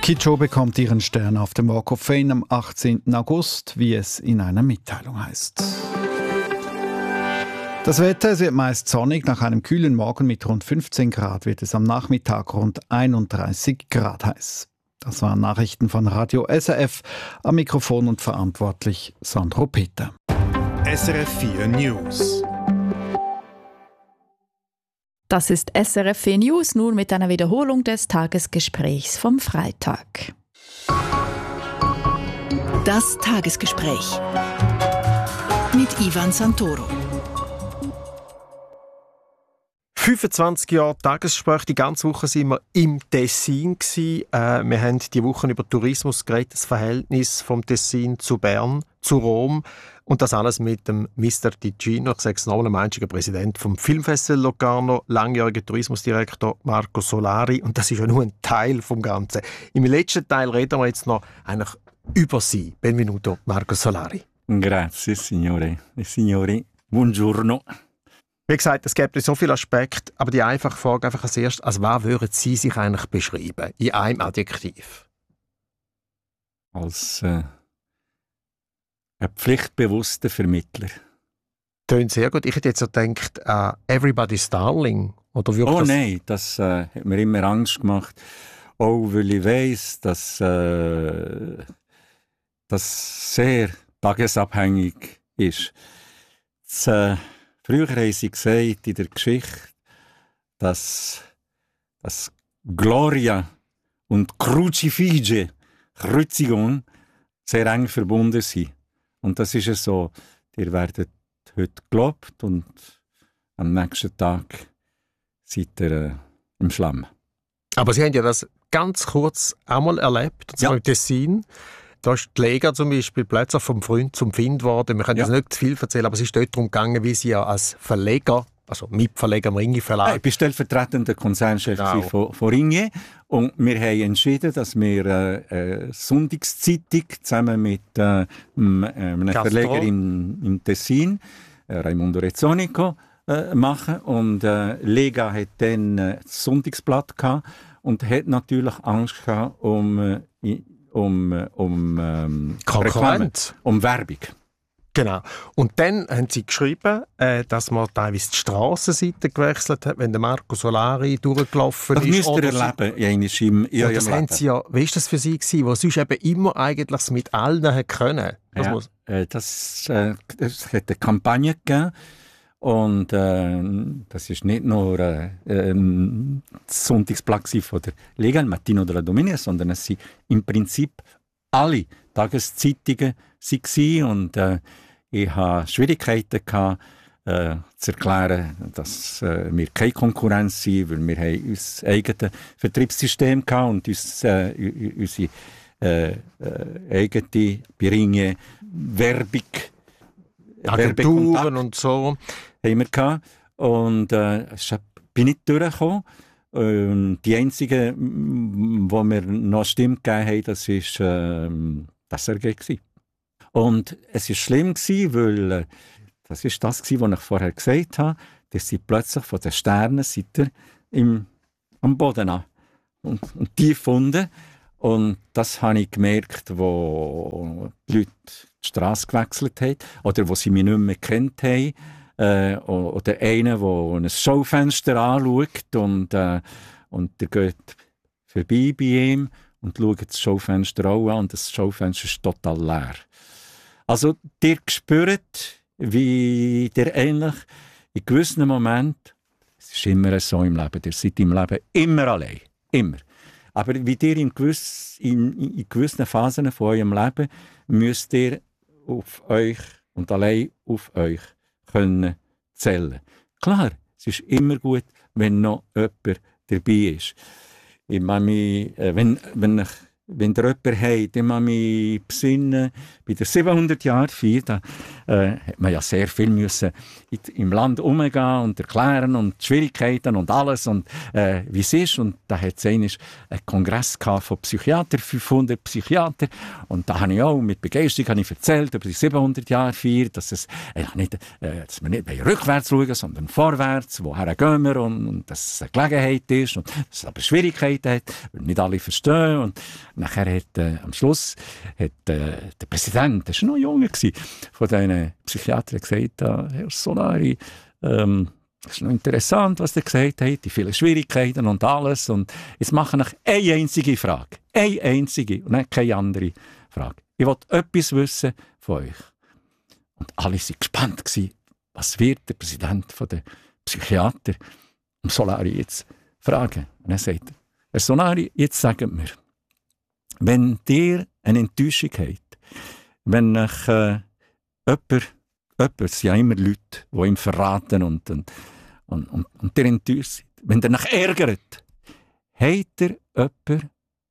Kidjo bekommt ihren Stern auf dem Walk of Fame am 18. August, wie es in einer Mitteilung heißt. Das Wetter, es wird meist sonnig. Nach einem kühlen Morgen mit rund 15 Grad wird es am Nachmittag rund 31 Grad heiß. Das waren Nachrichten von Radio SRF. Am Mikrofon und verantwortlich Sandro Peter. SRF 4 News. Das ist SRF 4 News, nur mit einer Wiederholung des Tagesgesprächs vom Freitag. Das Tagesgespräch mit Ivan Santoro. 25 Jahre Tagesgespräch, die ganze Woche sind wir im Tessin gewesen. Wir haben die Woche über Tourismus geredet, das Verhältnis vom Tessin zu Bern, zu Rom und das alles mit dem Mr. Ticino, ich sage es nochmal, dem einzigen Präsident vom Filmfestival Locarno, langjähriger Tourismusdirektor Marco Solari, und das ist ja nur ein Teil vom Ganzen. Im letzten Teil reden wir jetzt noch eigentlich über Sie. Benvenuto, Marco Solari. Grazie, signore e signori. Buongiorno. Wie gesagt, es gibt so viele Aspekte, aber die einfache Frage einfach als erstes, als was würden Sie sich eigentlich beschreiben, in einem Adjektiv? Als ein pflichtbewusster Vermittler. Tönt sehr gut. Ich hätte jetzt so gedacht, Everybody's Darling. Oder nein, das hat mir immer Angst gemacht. Auch weil ich weiss, dass das sehr tagesabhängig ist. Früher haben sie gesagt in der Geschichte, dass Gloria und Crucifige, Kreuzigung, sehr eng verbunden sind. Und das ist es so. Ihr werdet heute gelobt und am nächsten Tag seid ihr im Schlamm. Aber Sie haben ja das ganz kurz einmal erlebt, und zwar im Tessin. Da ist die Lega zum Beispiel plötzlich vom Freund zum Find geworden. Wir können jetzt nicht zu viel erzählen, aber es ist dort darum gegangen, wie Sie ja als Verleger, also Mitverleger im Ringier Verlag... Ich bin stellvertretender Konzernchef von Ringier und wir haben entschieden, dass wir eine Sonntagszeitung zusammen mit einem Verleger im Tessin, Raimondo Rezzonico, machen. Und Lega hat dann das Sonntagsblatt gehabt und hat natürlich Angst gehabt um Konkurrenz. Um Werbung. Genau. Und dann haben sie geschrieben, dass man teilweise die Strassenseite gewechselt hat, wenn der Marco Solari durchgelaufen ist. Das müsst ihr erleben. Das haben sie ja, wie war das für Sie gewesen, wo sonst eben immer eigentlich mit allen können? Das hat eine Kampagne gegeben. Und das ist nicht nur das Sonntagsblatt von der Lega, il Mattino della Domenica, sondern es sind im Prinzip alle Tageszeitungen waren. Und ich hatte Schwierigkeiten gehabt, zu erklären, dass wir keine Konkurrenz sind, weil wir haben unser eigenes Vertriebssystem hatten und unsere eigene Ringier Werbung. Agenturen und so. Haben wir gehabt. Und bin ich durchgekommen. Die einzige, wo mir noch Stimme gegeben haben, das war das SRG. Und es war schlimm, weil das ist das, was ich vorher gesagt habe, dass sie plötzlich von den Sternen am Boden an und tief gefunden. Und das habe ich gemerkt, wo die Leute die Straße gewechselt haben oder wo sie mich nicht mehr gekannt haben. Oder einer, der ein Schaufenster anschaut und der geht vorbei bei ihm und schaut das Schaufenster auch an und das Schaufenster ist total leer. Also, ihr spürt, wie ihr eigentlich in gewissen Momenten, es ist immer so im Leben, ihr seid im Leben immer allein, immer. Aber wie ihr in gewissen Phasen von eurem Leben müsst ihr auf euch und allein auf euch können zählen. Klar, es ist immer gut, wenn noch jemand dabei ist. Ich kann mich, wenn ihr jemanden habt, dann kann mich besinnen, bei der 700-Jahr-Feier, da hat man ja sehr viel müssen im Land umgehen und erklären und die Schwierigkeiten und alles und wie es ist. Und da hat es einen Kongress von Psychiatern, 500 Psychiater. Und da habe ich auch mit Begeisterung erzählt über die 700-Jahr-Feier, dass wir nicht rückwärts schauen, sondern vorwärts, woher gehen wir und dass es eine Gelegenheit ist und dass es aber Schwierigkeiten hat, weil nicht alle verstehen. Und nachher hat am Schluss der Präsident, das war noch jung, von diesen Psychiatern gesagt, Herr Solari, das ist noch interessant, was ihr gesagt habt, die vielen Schwierigkeiten und alles. Und jetzt mache ich eine einzige Frage. Eine einzige und nicht keine andere Frage. Ich wollte etwas wissen von euch. Und alle waren gespannt gewesen, was wird der Präsident der Psychiater Solari jetzt fragen. Und er sagt, Herr Solari, jetzt sagt mir, wenn ihr eine Enttäuschung habt, wenn euch jemand, es sind ja immer Leute, die ihm verraten und ihr enttäuscht seid, wenn ihr euch ärgert, habt ihr jemanden,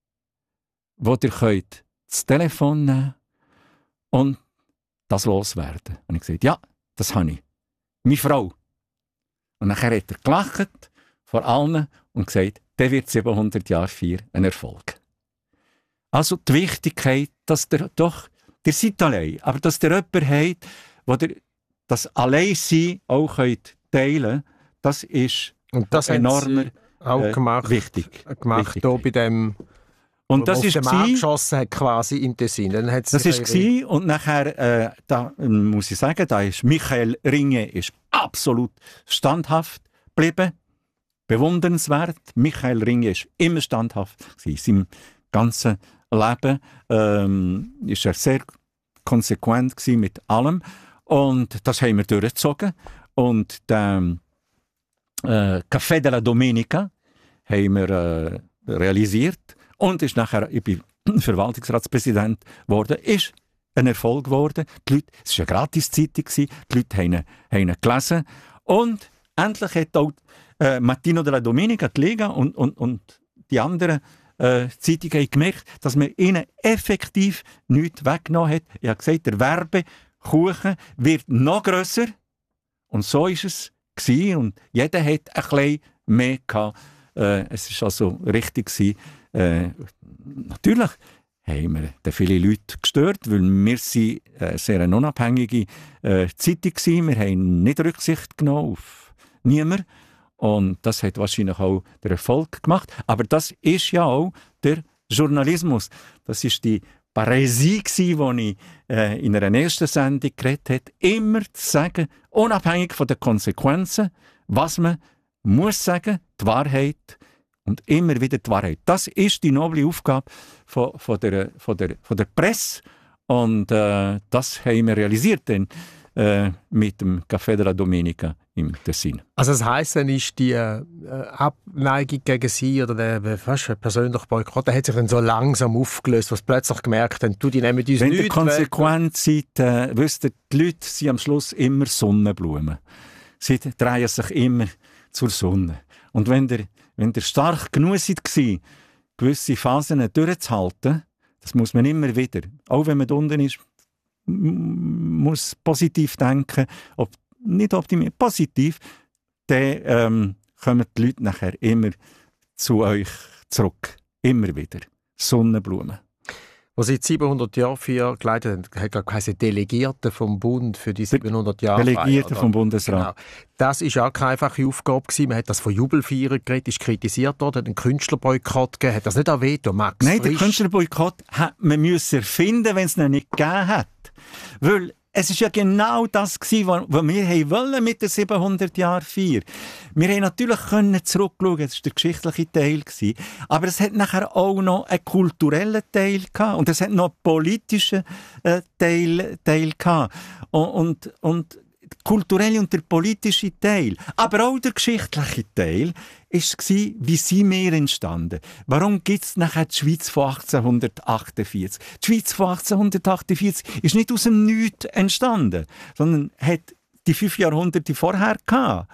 wo ihr könnt das Telefon nehmen und das loswerden. Und ich gesagt, ja, das habe ich. Meine Frau. Und nachher hat er gelacht vor allen und gesagt, der wird 700 Jahre feiern, ein Erfolg. Also die Wichtigkeit, dass ihr doch, ihr seid allein, aber dass ihr jemanden habt, wo ihr das Alleinsein auch teilen könnt, das ist und das enormer auch gemacht, wichtig. Hier bei dem, und das auf ist dem Mann geschossen hat, quasi im Tessin. Dann hat's das ist gsi und nachher, da muss ich sagen, da ist Michael Ringe ist absolut standhaft geblieben, bewundernswert. Michael Ringe ist immer standhaft gewesen. In seinem ganzen Leben ist er sehr konsequent gewesen mit allem und das haben wir durchgezogen und den Café della Domenica haben wir realisiert und ist nachher, ich bin Verwaltungsratspräsident geworden, ist ein Erfolg geworden. Die Leute, es war eine Gratiszeitung, die Leute haben ihn gelesen und endlich hat auch Mattino della Domenica, die Lega und die anderen Zeitungen haben gemerkt, dass man ihnen effektiv nichts weggenommen hat. Ich habe gesagt, der Werbekuchen wird noch grösser und so ist es gewesen. Und jeder hat ein bisschen mehr gehabt. Es war also richtig gewesen. Natürlich haben wir viele Leute gestört, weil wir sind sehr eine unabhängige Zeitung waren. Wir haben nicht Rücksicht genommen auf niemanden. Und das hat wahrscheinlich auch der Erfolg gemacht. Aber das ist ja auch der Journalismus. Das ist die Paräsie, die ich in einer ersten Sendung geredet habe. Immer zu sagen, unabhängig von den Konsequenzen, was man muss sagen, die Wahrheit und immer wieder die Wahrheit. Das ist die noble Aufgabe von der Presse. Und das haben wir realisiert denn, mit dem Café della Domenica im Tessin. Also das heisst, dann ist die Abneigung gegen Sie oder der persönliche Boykott, der hat sich dann so langsam aufgelöst, was plötzlich gemerkt haben, die nehmen uns wenn nichts. Wenn ihr konsequent seid, wisst ihr, die Leute sind am Schluss immer Sonnenblumen. Sie drehen sich immer zur Sonne. Und wenn ihr stark genug seid, gewisse Phasen durchzuhalten, das muss man immer wieder, auch wenn man unten ist, muss positiv denken, nicht optimistisch, positiv, dann kommen die Leute nachher immer zu euch zurück. Immer wieder. Sonnenblumen. Was seit 700 Jahren für geleitet hat, geheißen Delegierte vom Bund für die 700 Jahre. Delegierte vom Bundesrat. Genau. Das war auch keine einfache Aufgabe gewesen. Man hat das von Jubelfeiern geredet, ist kritisiert worden, hat einen Künstlerboykott gegeben. Hat das nicht erwähnt, Max Nein, Frisch? den Künstlerboykott hat man müssen erfinden, wenn es ihn nicht gegeben hat. Weil es ist ja genau das gewesen, was wir wollen mit der 700 Jahre Feier. Wir haben natürlich zurückschauen, das war der geschichtliche Teil gewesen, aber es hat nachher auch noch einen kulturellen Teil gehabt und es hat noch einen politischen Teil gehabt. Und der kulturelle und der politische Teil, aber auch der geschichtliche Teil, war, wie sind wir entstanden? Warum gibt es nachher die Schweiz von 1848? Die Schweiz von 1848 ist nicht aus dem Nichts entstanden, sondern hat die 5 Jahrhunderte vorher gehabt.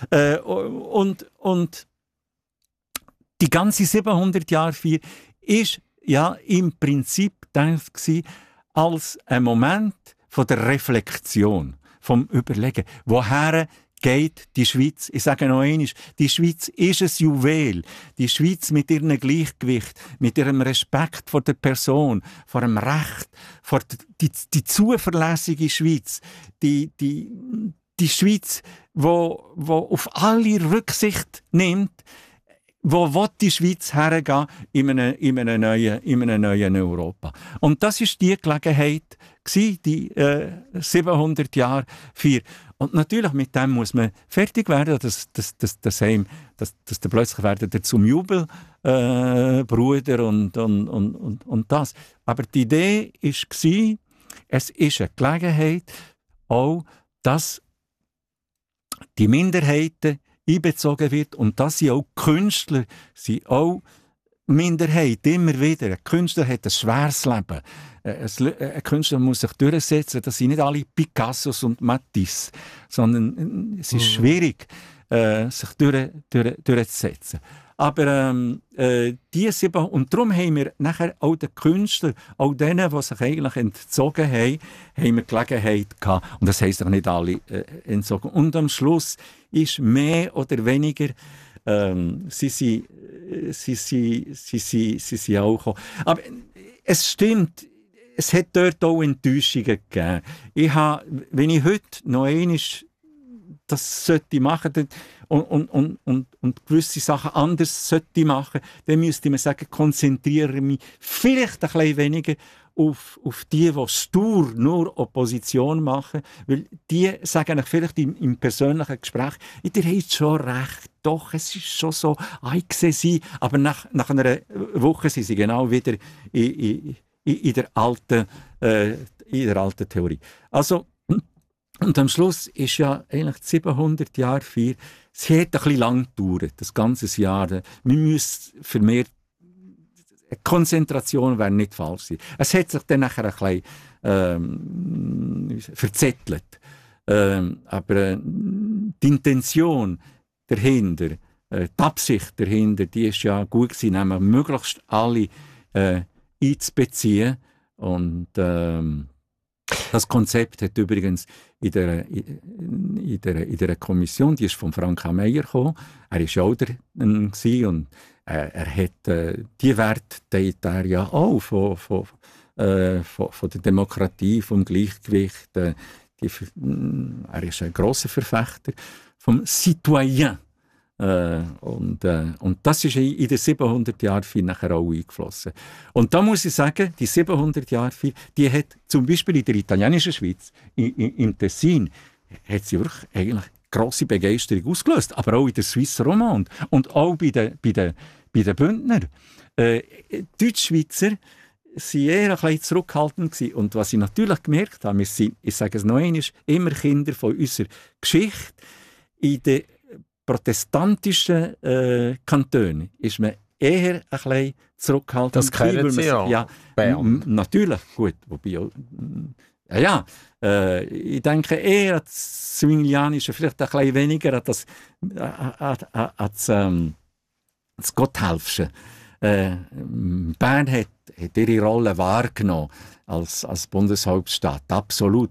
Und die ganze 700 Jahre Feier ist ja im Prinzip gedacht als ein Moment von der Reflexion, vom Überlegen, woher geht die Schweiz. Ich sage noch einmal, die Schweiz ist ein Juwel. Die Schweiz mit ihrem Gleichgewicht, mit ihrem Respekt vor der Person, vor dem Recht, vor die zuverlässige Schweiz, die Schweiz, wo auf alle Rücksicht nimmt, wo will die Schweiz hergehen in einem neuen Europa. Und das ist die Gelegenheit gewesen, die 700 Jahre feiern. Und natürlich mit dem muss man fertig werden, dass der plötzlich werden der zum Jubel Bruder und das. Aber die Idee war, es ist eine Gelegenheit, auch, dass die Minderheiten einbezogen wird und dass sie auch Künstler sind, auch Minderheit, immer wieder. Ein Künstler hat ein schweres Leben. Ein Künstler muss sich durchsetzen. Das sind nicht alle Picassos und Matisse, sondern es ist schwierig, sich durchzusetzen. Aber und darum haben wir nachher auch den Künstlern, auch denen, die sich eigentlich entzogen haben wir Gelegenheit gehabt. Und das heisst auch nicht alle entzogen. Und am Schluss ist mehr oder weniger sie sind auch gekommen. Aber es stimmt, es hat dort auch Enttäuschungen gegeben. Wenn ich heute noch einmal das sollte machen und gewisse Sachen anders sollte machen, dann müsste man sagen, konzentriere mich vielleicht ein bisschen weniger auf die stur nur Opposition machen, weil die sagen vielleicht im persönlichen Gespräch, ihr habt schon recht, doch, es ist schon so, ich sehe sie, aber nach einer Woche sind sie genau wieder in der alten Theorie. Also, und am Schluss ist ja eigentlich 700 Jahre feiern. Sie hat ein bisschen lang gedauert, das ganze Jahr. Wir müssen vermehrt Konzentration wäre nicht falsch sein. Es hat sich dann nachher ein bisschen verzettelt. Aber die Intention dahinter, die Absicht dahinter, die ist ja gut gewesen, nämlich möglichst alle einzubeziehen. Und das Konzept hat übrigens in der Kommission, die ist von Frank Meyer gekommen, er war ja auch drin und er hat die Werte, die er ja auch von der Demokratie, vom Gleichgewicht, er ist ein grosser Verfechter vom Citoyen. Und das ist in den 700 Jahren nachher auch eingeflossen. Und da muss ich sagen, die 700 Jahre, die hat zum Beispiel in der italienischen Schweiz, im Tessin, hat sie wirklich eigentlich grosse Begeisterung ausgelöst, aber auch in der Suisse Romande und auch bei den Bündner. Deutschschweizer waren eher ein bisschen zurückhaltend gewesen. Und was ich natürlich gemerkt habe, wir sind, ich sage es noch einmal, immer Kinder von unserer Geschichte. In den protestantischen Kantonen ist man eher ein bisschen zurückhaltend. Das kennen Sie ja. Natürlich, gut. Wobei auch, ich denke eher an das Zwinglianische, vielleicht ein bisschen weniger an das Gotthelfsche. Bern hat ihre Rolle wahrgenommen als Bundeshauptstadt. Absolut.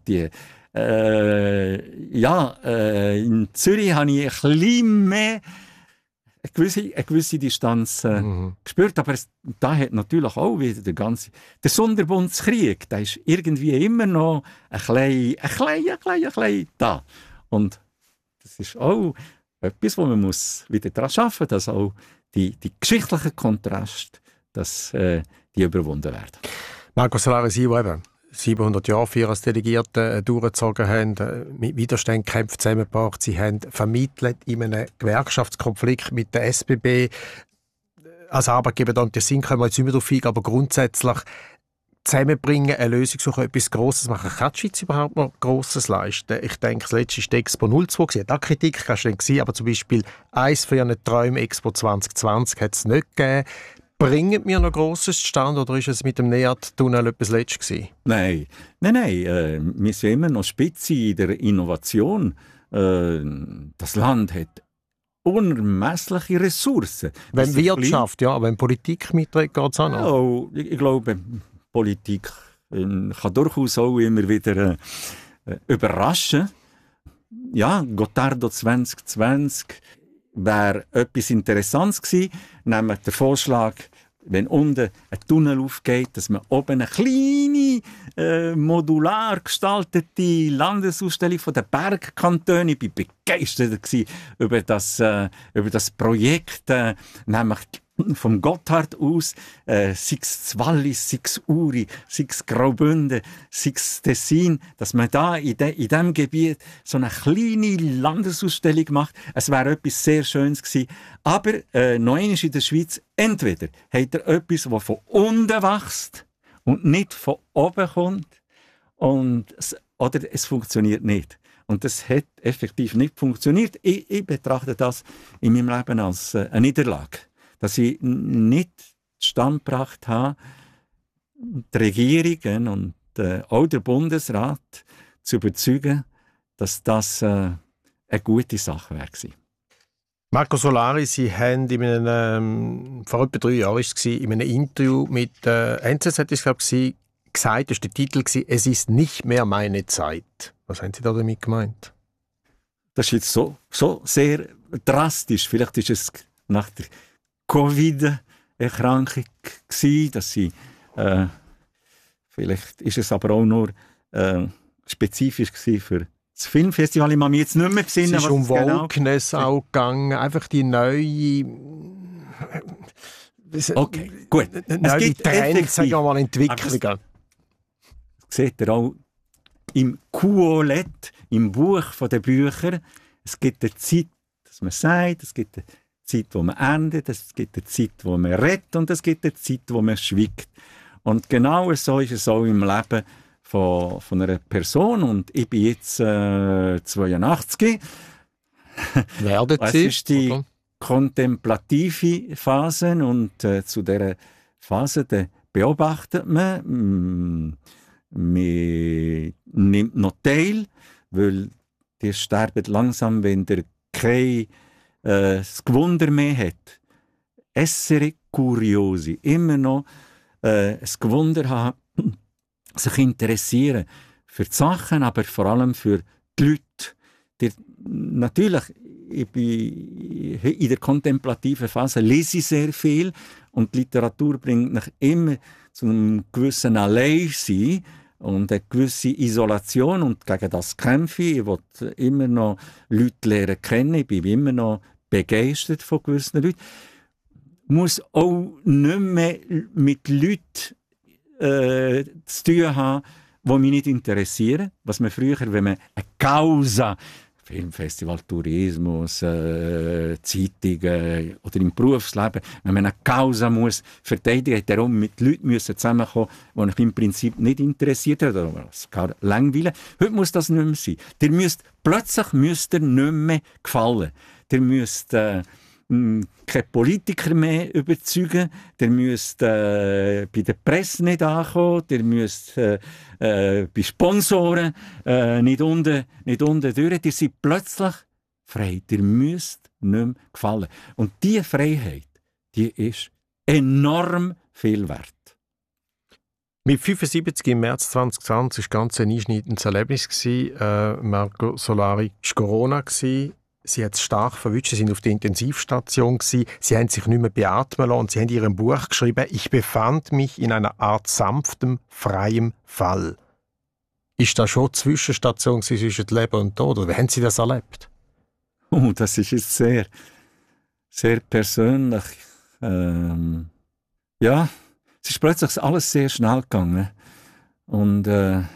In Zürich habe ich ein bisschen mehr eine gewisse Distanz gespürt, aber da hat natürlich auch wieder der Sonderbundskrieg, der ist irgendwie immer noch ein bisschen da. Und das ist auch etwas, wo man muss wieder daran arbeiten muss, dass auch die geschichtlichen Kontraste, dass die überwunden werden. Marco Solara, Sie, die eben 700 Jahre für als Delegierte durchgezogen haben, mit Widerständen gekämpft, zusammengebracht. Sie haben vermittelt in einem Gewerkschaftskonflikt mit der SBB. Als Arbeitgeber da im Tessin können wir jetzt nicht mehr darauf eingehen, aber grundsätzlich zusammenbringen, eine Lösung suchen, etwas Grosses machen. Kann die Schweiz überhaupt noch Grosses leisten? Ich denke, das letzte war die Expo 02. Da Kritik war schon, aber zum Beispiel eins von ihren Träumen, Expo 2020, hat es nicht gegeben. Bringen wir noch Grosses zustande oder ist es mit dem NEAT-Tunnel etwas Letztes gewesen? Nein. Wir sind immer noch Spitze in der Innovation. Das Land hat unermessliche Ressourcen. Wenn Wirtschaft, ja, wenn Politik mitträgt, geht es auch noch. Ja, ich glaube, Politik kann durchaus auch immer wieder überraschen. Ja, Gottardo 2020 wäre etwas Interessantes gewesen, nämlich der Vorschlag wenn unten ein Tunnel aufgeht, dass man oben eine kleine, modular gestaltete Landesausstellung von den Bergkantonen. Ich war begeistert über das Projekt, nämlich vom Gotthard aus, sei es Wallis, sei es Uri, sei es Graubünden, sei es Tessin, dass man da in diesem Gebiet so eine kleine Landesausstellung macht. Es wäre etwas sehr Schönes gewesen. Aber noch einmal in der Schweiz, entweder hat er etwas, das von unten wächst und nicht von oben kommt, oder es funktioniert nicht. Und das hat effektiv nicht funktioniert. Ich betrachte das in meinem Leben als eine Niederlage. Dass ich nicht zustande gebracht habe, die Regierungen und auch der Bundesrat zu überzeugen, dass das eine gute Sache wäre. Marco Solari, Sie haben vor etwa 3 Jahren in einem Interview mit NZZ gesagt, das war der Titel, «Es ist nicht mehr meine Zeit». Was haben Sie da damit gemeint? Das ist jetzt so sehr drastisch. Vielleicht ist es nach der Covid-Erkrankung gsi, dass sie vielleicht ist es aber auch nur spezifisch gsi für das Filmfestival. Ich kann mich jetzt nicht mehr besinnen, es ist um Wokeness genau auch gegangen, einfach die neue okay, gut. Es gibt Trends, sagen wir mal, Entwicklungen. Seht ihr auch im Kuolett, im Buch der Bücher, es gibt eine Zeit, dass man sagt, es gibt eine Zeit, wo man endet, es gibt eine Zeit, wo man redet und es gibt eine Zeit, wo man schweigt. Und genau so ist es auch im Leben von einer Person. Und ich bin jetzt 82. Es ist die kontemplative Phase und zu dieser Phase beobachtet man nimmt noch teil, weil die sterben langsam, wenn der kein das Gewunder mehr hat. Essere curiosi. Immer noch ein Gewunder haben, sich interessieren für die Sachen, aber vor allem für die Leute. Natürlich, ich bin in der kontemplativen Phase lese ich sehr viel und die Literatur bringt mich immer zu einem gewissen Alleinsein und eine gewisse Isolation, und gegen das kämpfe ich. Ich will immer noch Leute lernen kennen, ich bin immer noch begeistert von gewissen Leuten. Ich muss auch nicht mehr mit Leuten zu tun haben, die mich nicht interessieren. Was man früher, wenn man eine Causa, Filmfestival, Tourismus, Zeitungen oder im Berufsleben, wenn man eine Causa muss verteidigen, hat darum mit Leuten müssen zusammenkommen, die mich im Prinzip nicht interessiert haben oder gar langweilen. Heute muss das nicht mehr sein. Plötzlich müsst ihr nicht mehr gefallen. Ihr müsst keine Politiker mehr überzeugen, ihr müsst bei der Presse nicht ankommen, ihr müsst bei Sponsoren nicht unten durch. Ihr seid plötzlich frei. Ihr müsst nicht mehr gefallen. Und diese Freiheit, die ist enorm viel wert. Mit 75 im März 2020 war ganz ein einschneidendes Erlebnis. Marco Solari war Corona. Sie hat es stark verwünscht, sie sind auf der Intensivstation gewesen. Sie haben sich nicht mehr beatmen lassen und sie haben in ihrem Buch geschrieben, ich befand mich in einer Art sanftem, freiem Fall. Ist das schon eine Zwischenstation zwischen Leben und Tod? Oder wie haben Sie das erlebt? Oh, das ist jetzt sehr, sehr persönlich. Ja, es ist plötzlich alles sehr schnell gegangen. Und